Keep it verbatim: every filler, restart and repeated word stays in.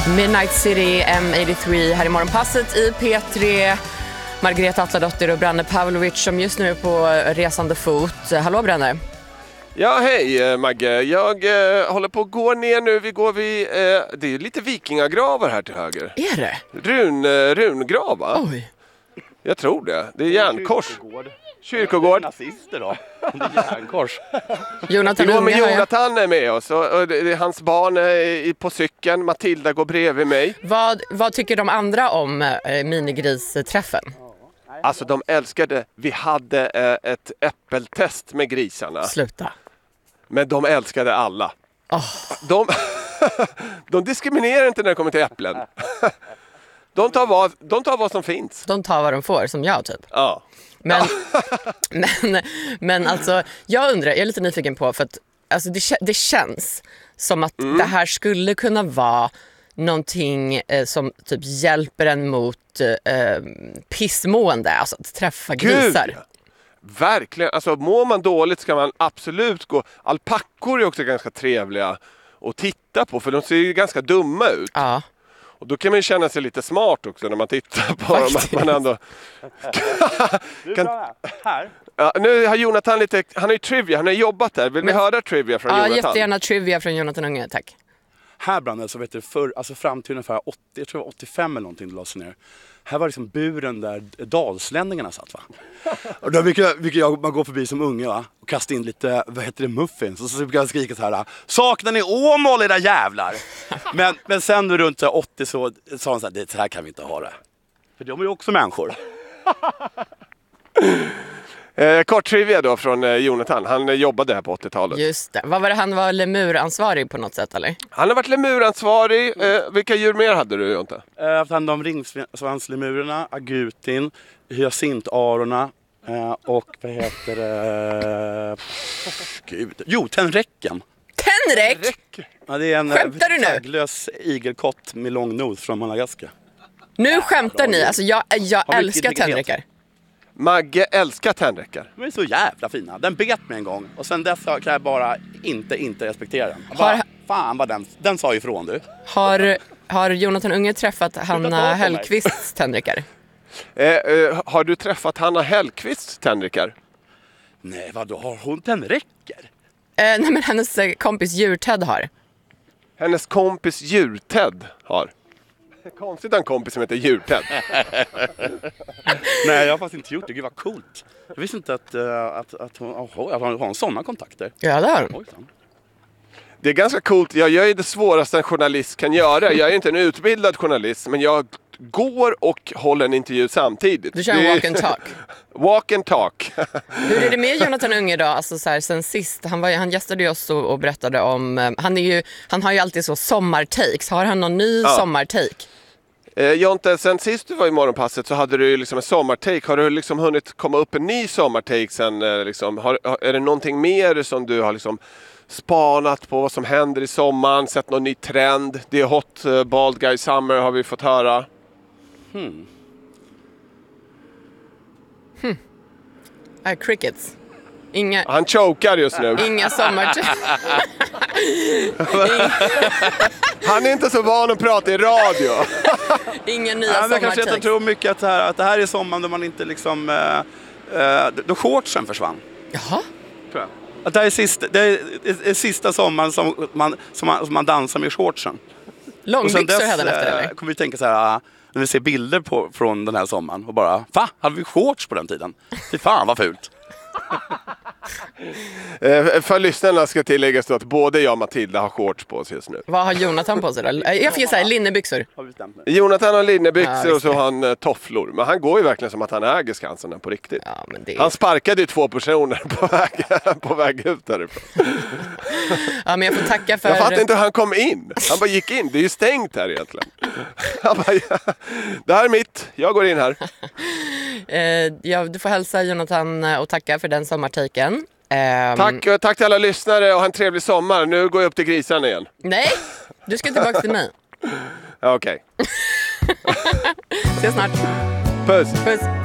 Midnight City, M åttiotre här i Morgonpasset i P tre. Margareta Atladotter och Branne Pavlovic som just nu är på resande fot. Hallå Branne. Ja, hej Magge. Jag eh, håller på att gå ner nu. Vi går vid, eh, det är lite vikingagravar här till höger. Är det? Run, eh, rungrav, va? Oj. Jag tror det. Det är järnkors. Kyrkogård. Kyrkogård. Nazister då. Det är järnkors. Jonathan Vi går med Unge, Jonathan är med oss. Och, och det, det, hans barn är på cykeln. Matilda går bredvid mig. Vad, vad tycker de andra om eh, minigris-träffen? Alltså de älskade. Vi hade eh, ett äppeltest med grisarna. Sluta. Men de älskade alla. Oh. De, de diskriminerar inte när det kommer till äpplen. De tar vad, de tar vad som finns. De tar vad de får, som jag typ. Ja. Men, men, men alltså, jag undrar, jag är lite nyfiken på, för att alltså, det, det känns som att mm. det här skulle kunna vara någonting eh, som typ hjälper en mot eh, pissmående, alltså att träffa grisar. Gud. Verkligen, alltså mår man dåligt ska man absolut gå. Alpackor är också ganska trevliga att titta på, för de ser ju ganska dumma ut. Ja. Och då kan man ju känna sig lite smart också när man tittar på dem. Att man ändå... kan... här. Ja, nu har Jonathan lite, han har ju trivia, han har jobbat där. Vill Men... ni höra trivia från ja, Jonathan? Ja, jättegärna trivia från Jonathan Unge, tack. Här brann det, så vet du, för, alltså fram till ungefär åttio, jag tror åttiofem eller någonting det lades ner. Här var liksom buren där dalslänningarna satt, va? Och då brukar, brukar jag, man går förbi som unge, va? Och kasta in lite, vad heter det, muffins. Och så brukar jag skrika så här: saknar ni Åmål, era jävlar? Men, men sen då runt åttio så sa han så här: det här kan vi inte ha det. För de är ju också människor. Eh, kort trivia då från eh, Jonathan. Han eh, jobbade här på åttiotalet. Just det. Vad var det, han var lemuransvarig på något sätt, eller? Han har varit lemuransvarig. Eh, vilka djur mer hade du, Jonte? Jag har haft hand om ringsvanslemurerna, agutin, hyacintarorna eh, och vad heter det? Gud. Jo, tenräcken. Tenräck? Ja, det är en skämtar du nu? tagglös igelkott med lång nos från Madagaskar. Nu skämtar ni. Alltså jag, jag älskar tenräckar. Magge älskar tenräckar. De är så jävla fina. Den bet mig en gång och sen dess kan jag bara inte, inte respektera den. Har... Bara, fan vad den, den sa ifrån du. Har, har Jonathan Unge träffat Hanna Hellqvists tenräckar? Eh, eh, har du träffat Hanna Hellqvists tenräckar? Nej, vadå? Har hon tenräckar? Eh, nej, men hennes kompis Djurted har. Hennes kompis Djurted har. Konstigt en kompis som heter Djurted. Nej, jag har faktiskt inte gjort det. Gud vad coolt. Jag visste inte att, uh, att, att, hon, oh, att hon har sådana kontakter. Ja, det har hon. Det är ganska coolt. Jag gör ju det svåraste en journalist kan göra. Jag är inte en utbildad journalist, men jag går och håller en intervju samtidigt. Du kör en walk and talk. Walk and talk. Hur är det med Jonathan Unge då? Alltså så här, sen sist, han, var, han gästade ju oss och, och berättade om, han, är ju, han har ju alltid så sommartakes. Har han någon ny ja. sommartake? Eh, Jonte, sen sist du var i Morgonpasset så hade du ju liksom en sommartake. Har du liksom hunnit komma upp en ny sommartake sen? Eh, liksom, har, är det någonting mer som du har liksom spanat på vad som händer i sommaren? Sett någon ny trend? Det är hot uh, bald guy summer har vi fått höra. Hmm. Hmm. Uh, crickets. Inga... Han chokar just nu. Inga sommartakes. Han är inte så van att prata i radio. Inga nya ja, sommartakes. Kanske jag tror mycket att det, här, att det här är sommaren då man inte liksom... Uh, uh, då shortsen försvann. Jaha. Att det här är sista, det är, det är sista sommaren som man, som, man, som man dansar med shortsen. Långbyxor hade den efter, eller? Kommer vi tänka så här, när vi ser bilder på, från den här sommaren och bara, va? Hade vi shorts på den tiden? Fy fan vad fult. För lyssnarna ska tilläggas att både jag och Matilda har shorts på oss just nu. Vad har Jonathan på sig då? Jag fick säga linnebyxor. Jonathan har linnebyxor ja, och så har han uh, tofflor. Men han går ju verkligen som att han äger Skansen på riktigt. Ja, men det... Han sparkade ju två personer på väg, på väg ut därifrån. Ja, men jag får tacka för... Jag fattar inte hur han kom in. Han bara gick in. Det är ju stängt här egentligen. Han bara, ja, det här är mitt. Jag går in här. eh, ja, du får hälsa Jonathan och tacka för den sommartaken. Um... Tack, tack till alla lyssnare och ha en trevlig sommar. Nu går jag upp till grisarna igen. Nej, du ska tillbaka till mig. Okej. Ses snart. Puss. Puss.